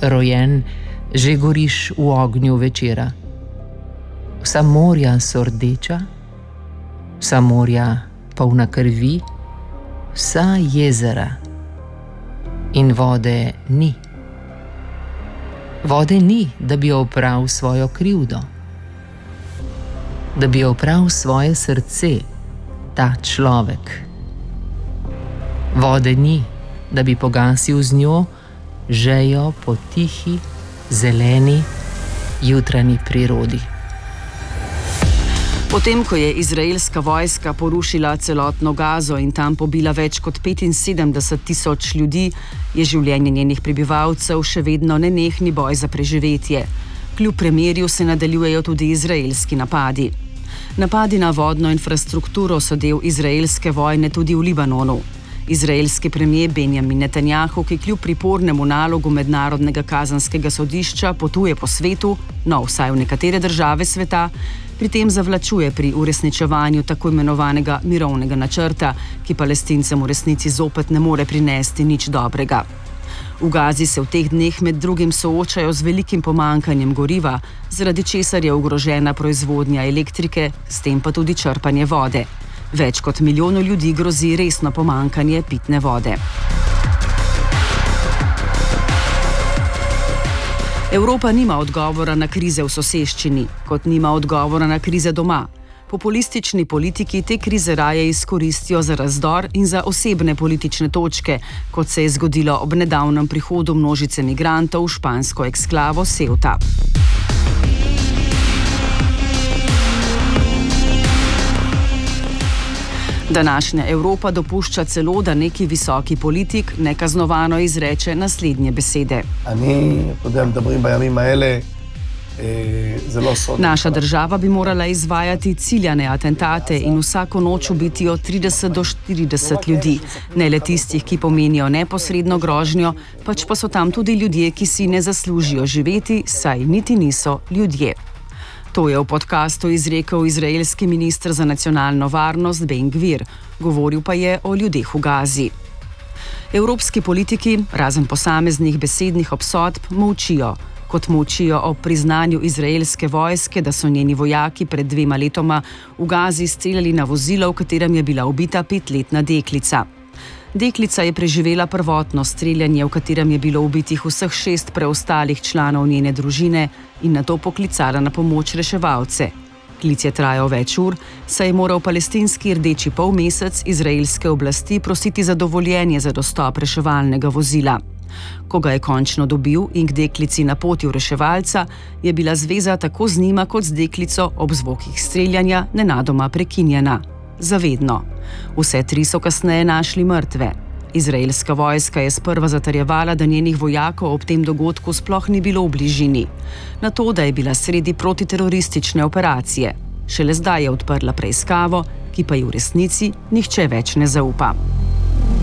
rojen, že goriš v ognju večera. Vsa morja so rdeča, vsa morja polna krvi, vsa jezera in vode ni. Vode ni, da bi opral svojo krivdo, da bi opral svoje srce, ta človek. Vode ni, da bi pogasil z njo žejo po tihi, zeleni, jutranji prirodi. Potem, ko je izraelska vojska porušila celotno Gazo in tam pobila več kot 75.000 ljudi, je življenje njenih prebivalcev še vedno nenehni boj za preživetje. Kljub premirju se nadaljujejo tudi izraelski napadi. Napadi na vodno infrastrukturo so del izraelske vojne tudi v Libanonu. Izraelski premier Benjamin Netanjahu, ki kljub pripornemu nalogu Mednarodnega kazenskega sodišča potuje po svetu, vsaj v nekatere države sveta, pri tem zavlačuje pri uresničevanju tako imenovanega mirovnega načrta, ki Palestincem v resnici zopet ne more prinesti nič dobrega. V Gazi se v teh dneh med drugim soočajo z velikim pomanjkanjem goriva, zaradi česar je ogrožena proizvodnja elektrike, s tem pa tudi črpanje vode. Več kot 1 milijon ljudi grozi resno pomanjkanje pitne vode. Evropa nima odgovora na krize v soseščini, kot nima odgovora na krize doma. Populistični politiki te krize raje izkoristijo za razdor in za osebne politične točke, kot se je zgodilo ob nedavnem prihodu množice migrantov v špansko eksklavo Ceuta. Današnja Evropa dopušča celo, da neki visoki politik nekaznovano izreče naslednje besede. Naša država bi morala izvajati ciljane atentate in vsako noč ubiti od 30 do 40 ljudi. Ne le tistih, ki pomenijo neposredno grožnjo, pač pa so tam tudi ljudje, ki si ne zaslužijo živeti, saj niti niso ljudje. To je v podkastu izrekel izraelski minister za nacionalno varnost Ben Gvir, govoril pa je o ljudeh v Gazi. Evropski politiki, razen posameznih besednih obsodb, molčijo. Kot molčijo o priznanju izraelske vojske, da so njeni vojaki pred 2 letoma v Gazi streljali na vozilo, v katerem je bila ubita 5-letna deklica. Deklica je preživela prvotno streljanje, v katerem je bilo ubitih vseh 6 preostalih članov njene družine in nato poklicala na pomoč reševalce. Klic je trajal več ur, saj je moral palestinski Rdeči polmesec izraelske oblasti prositi za dovoljenje za dostop reševalnega vozila. Ko ga je končno dobil in k deklici napotil reševalca, je bila zveza tako z njima kot z deklico ob zvokih streljanja nenadoma prekinjena. Zavedno. Vse 3 so kasneje našli mrtve. Izraelska vojska je sprva zatrjevala, da njenih vojakov ob tem dogodku sploh ni bilo v bližini. Na to, da je bila sredi protiteroristične operacije. Šele zdaj je odprla preiskavo, ki pa ji v resnici nihče več ne zaupa.